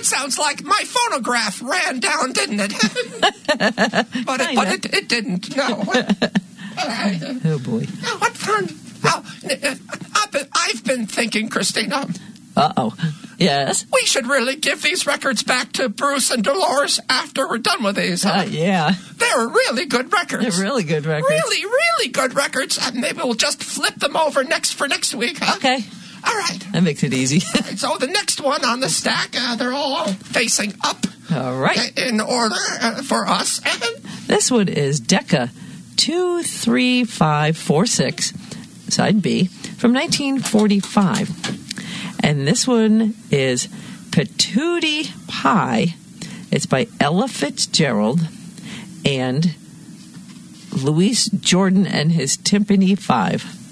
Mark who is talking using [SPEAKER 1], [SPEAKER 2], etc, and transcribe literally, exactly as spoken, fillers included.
[SPEAKER 1] That sounds like my phonograph ran down, didn't it? but it, but it, it didn't, no. All right.
[SPEAKER 2] Oh, boy.
[SPEAKER 1] Now, what fun. Now, I've been, I've been thinking, Christina.
[SPEAKER 2] Uh-oh. Yes?
[SPEAKER 1] We should really give these records back to Bruce and Dolores after we're done with these. Huh?
[SPEAKER 2] Uh, yeah.
[SPEAKER 1] They're really good records.
[SPEAKER 2] They're really good records.
[SPEAKER 1] Really, really good records. Uh, maybe we'll just flip them over next for next week, huh?
[SPEAKER 2] Okay.
[SPEAKER 1] All right.
[SPEAKER 2] That makes it easy.
[SPEAKER 1] Right, so the next one on the stack, uh, they're all facing up.
[SPEAKER 2] All right.
[SPEAKER 1] In order uh, for us.
[SPEAKER 2] This one is Decca two three five four six, side B, from nineteen forty-five. And this one is Patootie Pie. It's by Ella Fitzgerald and Louis Jordan and his Timpani Five.